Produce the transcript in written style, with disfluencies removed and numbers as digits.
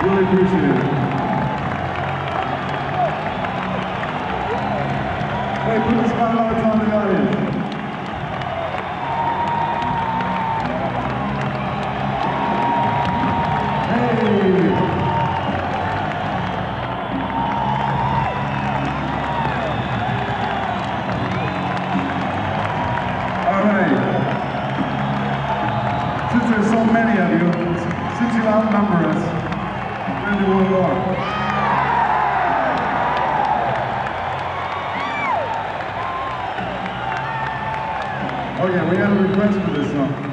Really appreciate it. Hey, put the spotlights on the audience. Hey! All right. Since there's so many of you, since you outnumber us, we're gonna do one more. Oh yeah, we had a request for this song.